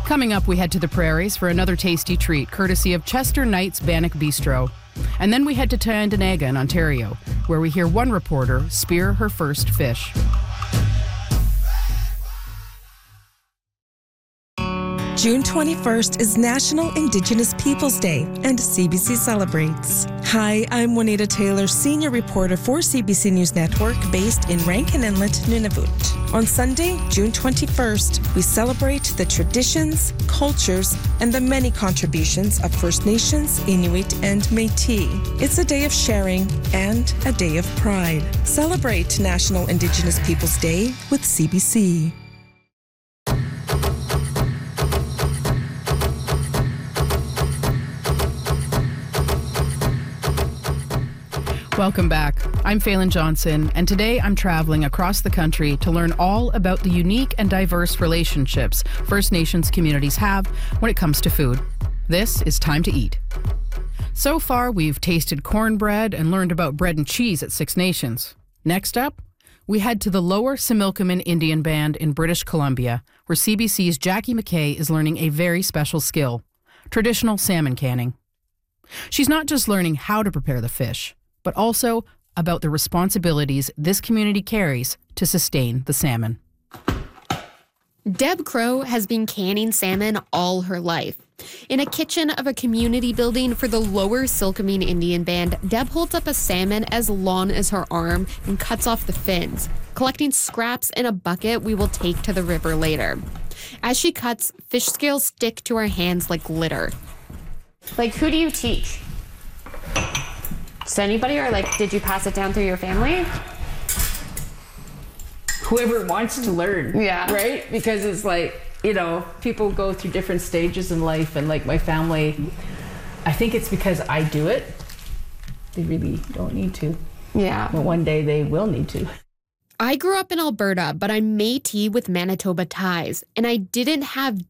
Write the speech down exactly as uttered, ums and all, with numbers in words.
Coming up, we head to the prairies for another tasty treat, courtesy of Chester Knight's Bannock Bistro. And then we head to Tyendinaga in Ontario, where we hear one reporter spear her first fish. June twenty-first is National Indigenous Peoples Day, and C B C celebrates. Hi, I'm Juanita Taylor, senior reporter for C B C News Network, based in Rankin Inlet, Nunavut. On Sunday, June twenty-first, we celebrate the traditions, cultures, and the many contributions of First Nations, Inuit, and Métis. It's a day of sharing and a day of pride. Celebrate National Indigenous Peoples Day with C B C. Welcome back. I'm Phelan Johnson, and today I'm traveling across the country to learn all about the unique and diverse relationships First Nations communities have when it comes to food. This is Time to Eat. So far, we've tasted cornbread and learned about bread and cheese at Six Nations. Next up, we head to the Lower Similkameen Indian Band in British Columbia, where C B C's Jackie McKay is learning a very special skill, traditional salmon canning. She's not just learning how to prepare the fish, but also about the responsibilities this community carries to sustain the salmon. Deb Crow has been canning salmon all her life. In a kitchen of a community building for the Lower Similkameen Indian Band, Deb holds up a salmon as long as her arm and cuts off the fins, collecting scraps in a bucket we will take to the river later. As she cuts, fish scales stick to her hands like glitter. Like, who do you teach? Does anybody, or like, did you pass it down through your family? Whoever wants to learn. Yeah. Right? Because it's like, you know, people go through different stages in life, and like my family, I think it's because I do it. They really don't need to. Yeah. But one day they will need to. I grew up in Alberta, but I'm Métis with Manitoba ties, and I didn't have